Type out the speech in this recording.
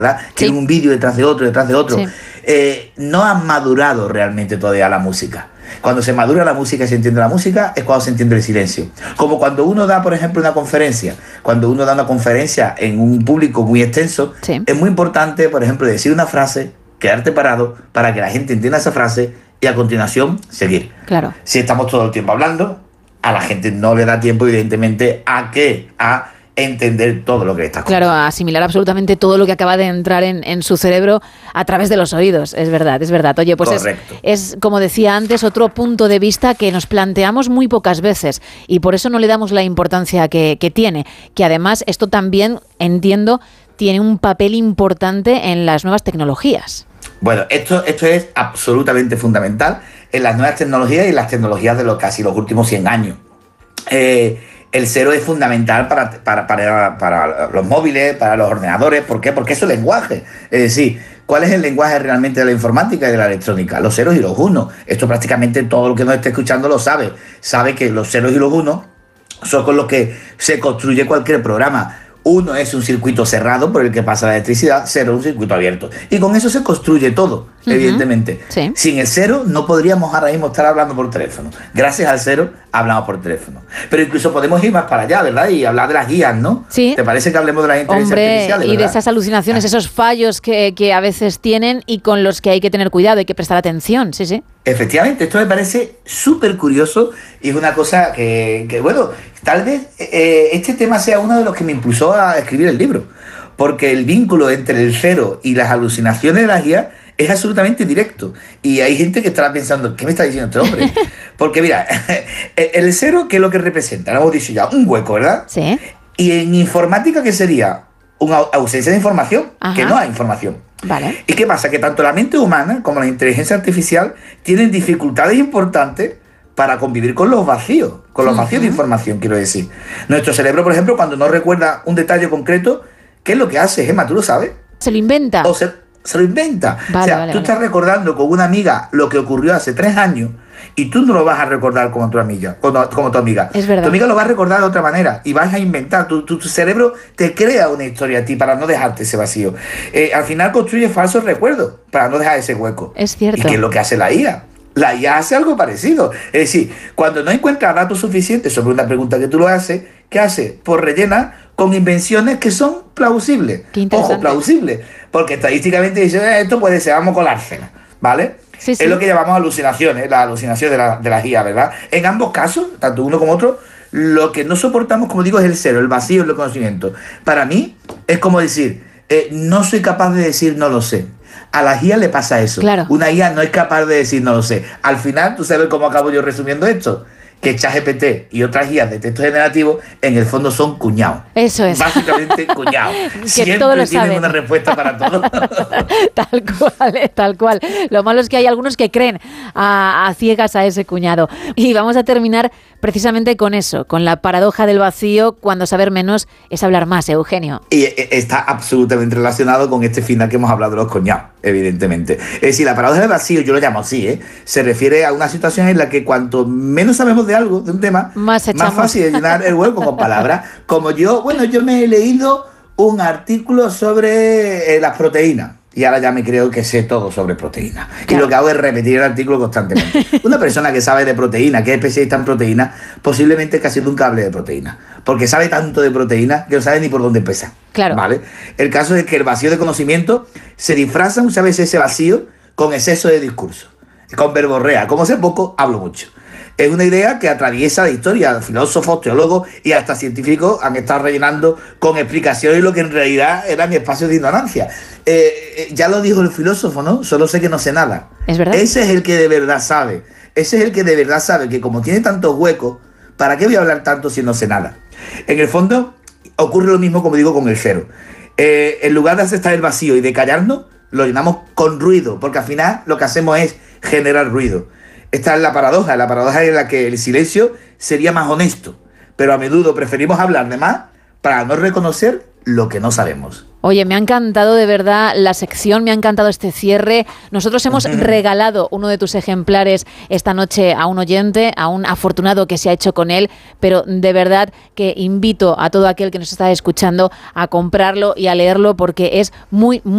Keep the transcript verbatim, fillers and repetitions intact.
¿verdad? Sí. Tienen un vídeo detrás de otro, detrás de otro. Sí. Eh, no han madurado realmente todavía la música. Cuando se madura la música y se entiende la música es cuando se entiende el silencio. Como cuando uno da, por ejemplo, una conferencia. Cuando uno da una conferencia en un público muy extenso, Sí. es muy importante, por ejemplo, decir una frase, quedarte parado para que la gente entienda esa frase y a continuación seguir. Claro. Si estamos todo el tiempo hablando, a la gente no le da tiempo, evidentemente, ¿a qué? A entender todo lo que está contando. Claro, a asimilar absolutamente todo lo que acaba de entrar en, en su cerebro a través de los oídos. Es verdad, es verdad. Oye, pues es, Correcto. es, como decía antes, otro punto de vista que nos planteamos muy pocas veces y por eso no le damos la importancia que, que tiene. Que además esto también, entiendo, tiene un papel importante en las nuevas tecnologías. Bueno, esto, esto es absolutamente fundamental en las nuevas tecnologías y en las tecnologías de los casi los últimos cien años. Eh, el cero es fundamental para, para, para, para los móviles, para los ordenadores. ¿Por qué? Porque es el lenguaje. Es decir, ¿cuál es el lenguaje realmente de la informática y de la electrónica? Los ceros y los unos. Esto prácticamente todo el que nos esté escuchando lo sabe. Sabe que los ceros y los unos son con los que se construye cualquier programa. Uno es un circuito cerrado por el que pasa la electricidad, cero es un circuito abierto. Y con eso se construye todo, uh-huh. evidentemente. Sí. Sin el cero no podríamos ahora mismo estar hablando por teléfono. Gracias al cero hablamos por teléfono. Pero incluso podemos ir más para allá, ¿verdad? Y hablar de las guías, ¿no? Sí. ¿Te parece que hablemos de las inteligencias Hombre, artificiales? y ¿verdad? de esas alucinaciones, Ah. esos fallos que, que a veces tienen y con los que hay que tener cuidado, hay que prestar atención, sí, sí. Efectivamente, esto me parece súper curioso y es una cosa que, que bueno, tal vez eh, este tema sea uno de los que me impulsó a escribir el libro, porque el vínculo entre el cero y las alucinaciones de la guía es absolutamente directo. Y hay gente que estará pensando, ¿qué me está diciendo este hombre? Porque mira, el cero, ¿qué es lo que representa? Lo hemos dicho ya, un hueco, ¿verdad? Sí. Y en informática, ¿qué sería? Una ausencia de información, Ajá. que no hay información. Vale. ¿Y qué pasa? Que tanto la mente humana como la inteligencia artificial tienen dificultades importantes para convivir con los vacíos, con los vacíos uh-huh. de información, quiero decir. Nuestro cerebro, por ejemplo, cuando no recuerda un detalle concreto, ¿qué es lo que hace, Gemma? ¿Tú lo sabes? Se lo inventa. O se, se lo inventa. Vale, o sea, vale, tú vale. estás recordando con una amiga lo que ocurrió hace tres años y tú no lo vas a recordar como tu amiga, como, como tu amiga. Es verdad. Tu amiga lo va a recordar de otra manera y vas a inventar. Tu, tu, tu cerebro te crea una historia a ti para no dejarte ese vacío. Eh, al final construye falsos recuerdos para no dejar ese hueco. Es cierto. ¿Y qué es lo que hace la I A? La I A hace algo parecido. Es decir, cuando no encuentra datos suficientes sobre una pregunta que tú lo haces, ¿qué hace? Pues rellena con invenciones que son plausibles. Qué interesante. Ojo, plausibles. Porque estadísticamente dicen, eh, esto puede ser, vamos a colársela, ¿vale? Sí, sí. Es lo que llamamos alucinaciones, la alucinación de la, de la I A, ¿verdad? En ambos casos, tanto uno como otro, lo que no soportamos, como digo, es el cero, el vacío, el conocimiento. Para mí, es como decir, eh, no soy capaz de decir no lo sé. A la I A le pasa eso. Claro. Una I A no es capaz de decir no lo sé. Al final, ¿tú sabes cómo acabo yo resumiendo esto? Que ChatGPT y otras guías de texto generativo en el fondo son cuñados. Eso es. Básicamente cuñados. Que Siempre todo lo tienen saben. una respuesta para todo. Tal cual, eh, tal cual. Lo malo es que hay algunos que creen a, a ciegas a ese cuñado. Y vamos a terminar precisamente con eso, con la paradoja del vacío, cuando saber menos es hablar más, Eugenio. Y está absolutamente relacionado con este final que hemos hablado de los cuñados, evidentemente. Es decir, la paradoja del vacío, yo lo llamo así, ¿eh? Se refiere a una situación en la que cuanto menos sabemos de algo, de un tema, Más echamos. más fácil es llenar el hueco con palabras. Como yo, bueno, yo me he leído un artículo sobre eh, las proteínas. Y ahora ya me creo que sé todo sobre proteínas. Claro. Y lo que hago es repetir el artículo constantemente. Una persona que sabe de proteína, que es especialista en proteínas, posiblemente casi nunca hable de proteínas. Porque sabe tanto de proteínas que no sabe ni por dónde empezar. Claro. ¿Vale? El caso es que el vacío de conocimiento se disfraza muchas veces ese vacío con exceso de discurso. Con verborrea. Como sé poco, hablo mucho. Es una idea que atraviesa la historia. Filósofos, teólogos y hasta científicos han estado rellenando con explicaciones lo que en realidad eran espacios de ignorancia. Eh, eh, ya lo dijo el filósofo, ¿no? Solo sé que no sé nada. ¿Es verdad? Ese es el que de verdad sabe. Ese es el que de verdad sabe que como tiene tantos huecos, ¿para qué voy a hablar tanto si no sé nada? En el fondo, ocurre lo mismo, como digo, con el cero. Eh, en lugar de aceptar el vacío y de callarnos, lo llenamos con ruido, porque al final lo que hacemos es generar ruido. Esta es la paradoja, la paradoja en la que el silencio sería más honesto, pero a menudo preferimos hablar de más para no reconocer lo que no sabemos. Oye, me ha encantado de verdad la sección, me ha encantado este cierre. Nosotros hemos regalado uno de tus ejemplares esta noche a un oyente, a un afortunado que se ha hecho con él, pero de verdad que invito a todo aquel que nos está escuchando a comprarlo y a leerlo porque es muy, muy